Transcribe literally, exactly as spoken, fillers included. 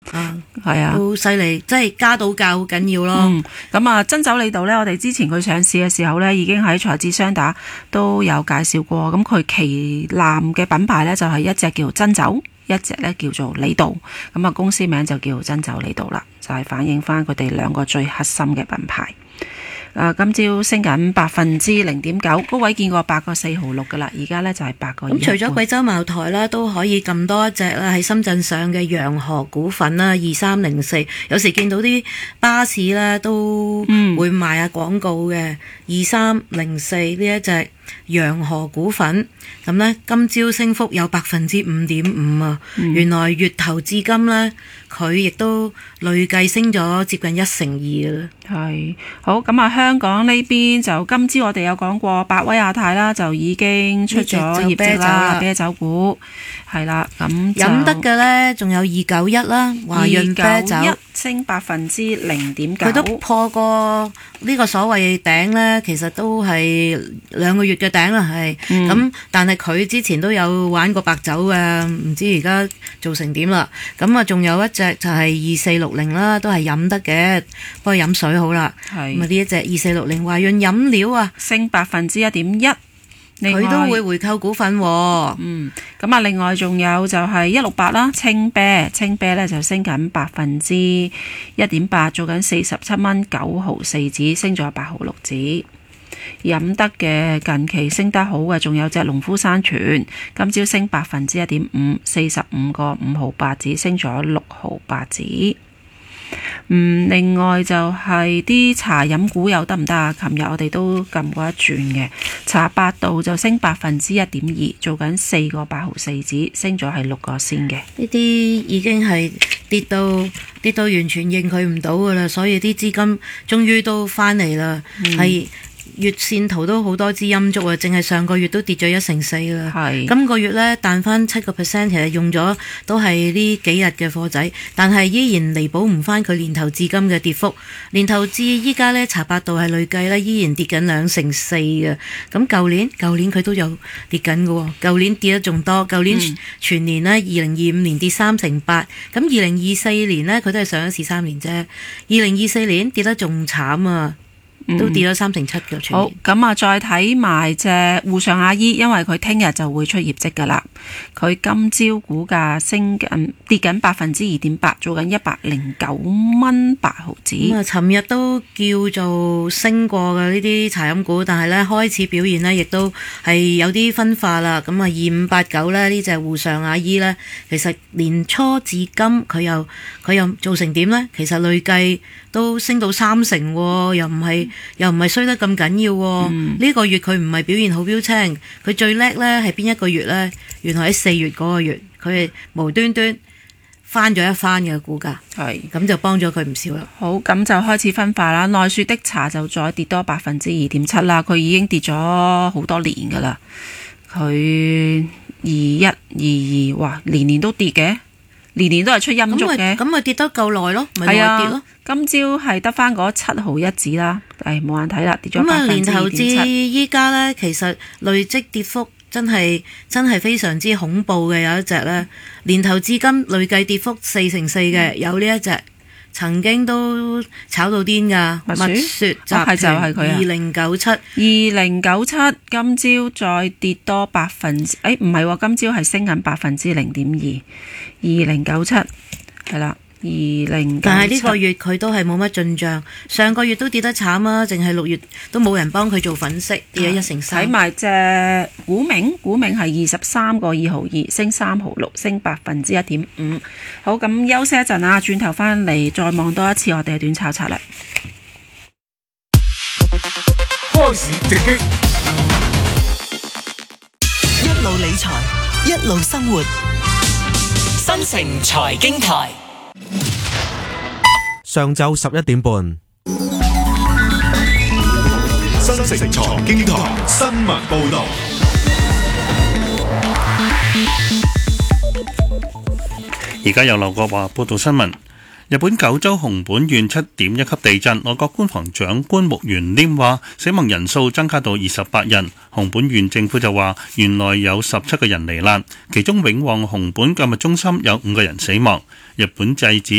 啊， 係啊， 好犀利，即係加到價好緊要咯。 嗯，咁啊，珍酒李渡呢，我哋之前佢上市嘅時候呢，已經喺財智雙打都有介紹過。咁佢旗艦嘅品牌呢，就係一隻叫珍酒，一隻呢叫做李渡。咁啊，公司名就叫珍酒李渡啦，就係反映翻佢哋兩個最核心嘅品牌。啊，今朝升緊百分之零點九，高位見過八個四毫六噶啦，而家呢就係八個二。 咁除咗貴州茅台啦，都可以撳多一隻啦，喺深圳上嘅洋河股份啦，二三零四，有時見到啲巴士咧都會賣下廣告嘅，二三零四呢一隻洋河股份，咁呢，今朝升幅有百分之五點五啊！嗯、原來月頭至今呢，佢亦都累計升咗接近一成二啦。 係好咁啊！香港呢邊就今朝我哋有講過，百威亞太啦就已經出咗業績啦，啤酒股係啦。咁飲得嘅呢，仲有二九一啦，華潤啤酒升百分之零點九， 佢都破過呢個所謂頂呢，其實都係兩個月嘅頂啦，係咁、嗯。但係佢之前都有玩過白酒嘅，唔知而家做成點啦。咁啊，仲有一隻就係二四六零啦，都係飲得嘅，不過飲水好啦。係咁啊，呢一隻二四六零華潤飲料啊， 升百分之一點一。 佢都會回購股份喎。 嗯，咁啊，另外仲有就係一六八啦，青啤，青啤咧就升緊百分之一點八，做緊四十七蚊九毫四紙，升咗八毫六紙。飲得嘅近期升得好嘅，仲有隻農夫山泉，今朝升百分之一點五，四十五個五毫八紙，升咗六毫八紙。嗯，另外就係啲茶飲股又得唔得啊？琴日我哋都撳過一轉嘅，茶百道就升百分之一點二，做緊四個八毫四紙，升咗係六個先嘅。 呢啲已經係跌到跌到完全認佢唔到噶啦，所以啲資金終於都翻嚟啦，係、嗯。月線圖都好多支陰燭啊，淨係上個月都跌咗一成四啦。係今個月呢，彈翻七個 percent，其實用咗都係呢幾日嘅貨仔，但係依然彌補唔翻佢年頭至今嘅跌幅。年頭至依家呢，茶百道係累計呢，依然跌緊兩成四嘅。咁舊年舊年佢都有跌緊嘅，舊年跌得仲多。舊年全年呢，二零二五年跌三成八，咁二零二四年呢，佢都係上一市三年啫。二零二四年跌得仲慘啊！都跌咗三成七嘅。 嗯、好，咁啊，再睇埋隻滬上亞衣，因為佢聽日就會出業績噶啦。佢今朝股價升緊跌緊百分之二點八，做緊一百零九蚊八毫子。咁啊， 尋日都叫做升過嘅呢啲茶飲股，但係咧開始表現呢，亦都係有啲分化啦。咁啊，二五八九咧呢隻滬上亞衣呢，其實年初至今佢又佢又做成點呢？其實累計都升到三成，又唔係。又唔係衰得咁緊要喎，呢、嗯、個月佢唔係表現好標青，佢最叻呢係邊一個月呢？原來喺四月嗰個月，佢係無端端翻咗一番嘅股價，係咁就幫咗佢唔少啦。 好，咁就開始分化啦。奈雪的茶就再跌多百分之二點七啦，佢已經跌咗好多年噶啦，佢二一二二，哇，年年都跌嘅。年年都係出陰燭嘅， 咁咪跌得夠耐咯，咪耐跌咯。 今朝係得翻嗰七毫一紙啦，誒冇眼睇啦，跌咗百分之二點七。咁啊，年頭至依家咧，其實累積跌幅真係真係非常之恐怖嘅，有一隻咧，年頭至今累計跌幅四成四嘅，有呢一隻。曾經都炒到癲㗎，蜜雪集團就係佢二零九七，二零九七今朝再跌多百分之，誒唔係喎，今朝係升緊百分之零點二，二零九七係啦，二零。 但係呢個月佢都係冇乜進帳，上個月都跌得慘啊，淨係六月都冇人幫佢做粉飾，跌咗一成三。 睇埋隻股名，股名係二十三個二毫二，升三毫六，升百分之一點五。好，咁休息一陣啊，轉頭翻嚟再望多一次我哋嘅短炒策略。 開市直擊， 一路理財，一路生活， 新城財經台。 上晝十一點半， 新城財經台新聞報道。 而家由劉國華報道新聞。日本九州熊本縣七點一級地震，內閣官房長官木原稔話死亡人數增加到二十八人。熊本縣政府就話原來有十七個人罹難，其中永旺熊本購物中心有五個人死亡。日本制止